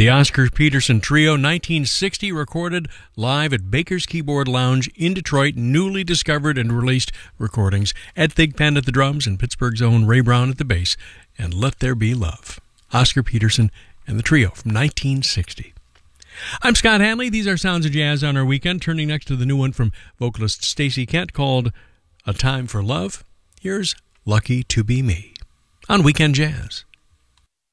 The Oscar Peterson Trio, 1960, recorded live at Baker's Keyboard Lounge in Detroit, newly discovered and released recordings. Ed Thigpen at the drums and Pittsburgh's own Ray Brown at the bass, and Let There Be Love. Oscar Peterson and the Trio from 1960. I'm Scott Hanley. These are Sounds of Jazz on our weekend, turning next to the new one from vocalist Stacey Kent called A Time for Love. Here's Lucky to Be Me on Weekend Jazz.